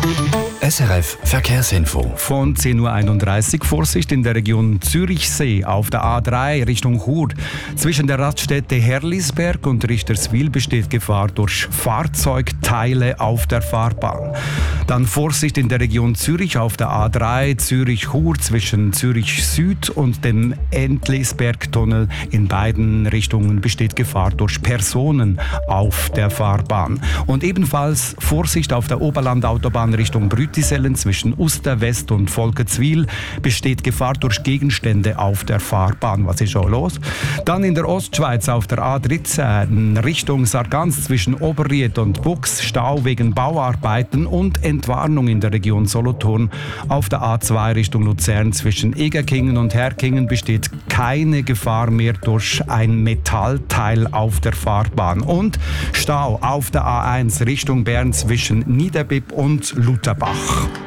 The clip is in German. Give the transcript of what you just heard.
SRF Verkehrsinfo. Von 10.31 Uhr Vorsicht in der Region Zürichsee auf der A3 Richtung Chur. Zwischen der Raststätte Herlisberg und Richterswil besteht Gefahr durch Fahrzeugteile auf der Fahrbahn. Dann Vorsicht in der Region Zürich auf der A3 Zürich-Chur zwischen Zürich Süd und dem Entlisbergtunnel. In beiden Richtungen besteht Gefahr durch Personen auf der Fahrbahn. Und ebenfalls Vorsicht auf der Oberlandautobahn Richtung Brütisellen zwischen Uster West und Volketswil besteht Gefahr durch Gegenstände auf der Fahrbahn. Was ist schon los? Dann in der Ostschweiz auf der A13 Richtung Sargans zwischen Oberried und Bux Stau wegen Bauarbeiten und Entwarnung in der Region Solothurn. Auf der A2 Richtung Luzern zwischen Egerkingen und Herkingen besteht keine Gefahr mehr durch ein Metallteil auf der Fahrbahn. Und Stau auf der A1 Richtung Bern zwischen Niederbipp und Lutherbach.